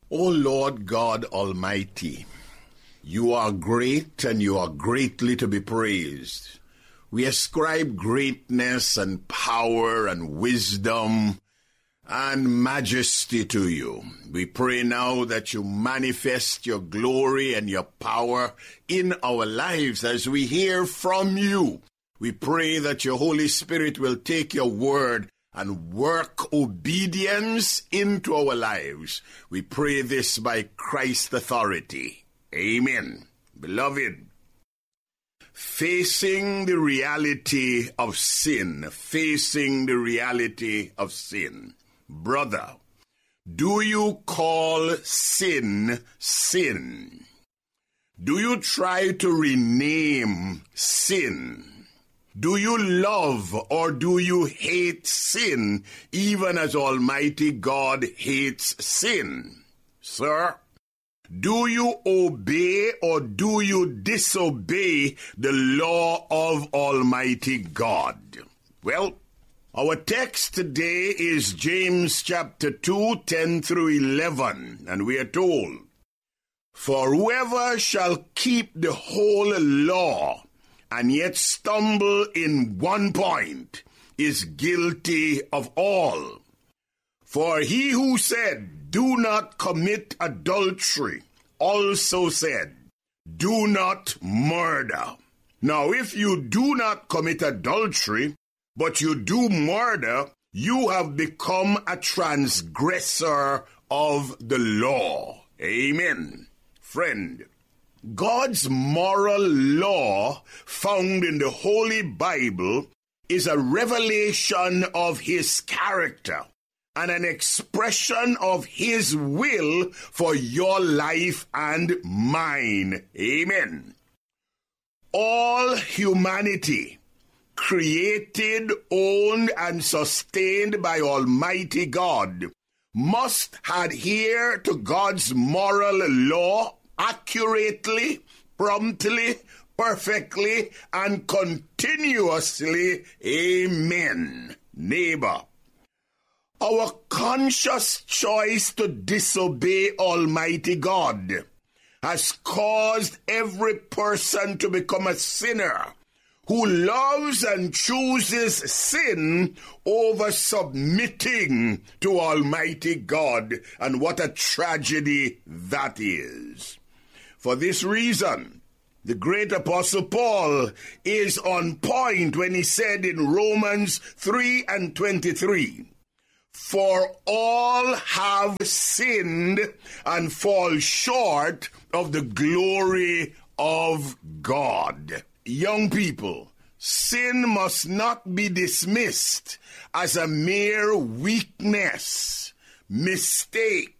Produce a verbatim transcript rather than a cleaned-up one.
O Lord God Almighty, you are great and you are greatly to be praised. We ascribe greatness and power and wisdom and majesty to you. We pray now that you manifest your glory and your power in our lives as we hear from you. We pray that your Holy Spirit will take your word and work obedience into our lives. We pray this by Christ's authority. Amen. Beloved, facing the reality of sin, facing the reality of sin. Brother, do you call sin, sin? Do you try to rename sin? Do you love or do you hate sin, even as Almighty God hates sin? Sir, do you obey or do you disobey the law of Almighty God? Well, our text today is James chapter two, ten through eleven, and we are told, "For whoever shall keep the whole law, and yet stumble in one point, is guilty of all. For he who said, 'Do not commit adultery,' also said, 'Do not murder.' Now if you do not commit adultery, but you do murder, you have become a transgressor of the law." Amen. Friend, God's moral law found in the Holy Bible is a revelation of his character and an expression of his will for your life and mine. Amen. All humanity, created, owned, and sustained by Almighty God, must adhere to God's moral law accurately, promptly, perfectly, and continuously. Amen. Neighbor, our conscious choice to disobey Almighty God has caused every person to become a sinner who loves and chooses sin over submitting to Almighty God. And what a tragedy that is. For this reason, the great Apostle Paul is on point when he said in Romans three and twenty-three, "For all have sinned and fall short of the glory of God." Young people, sin must not be dismissed as a mere weakness, mistake,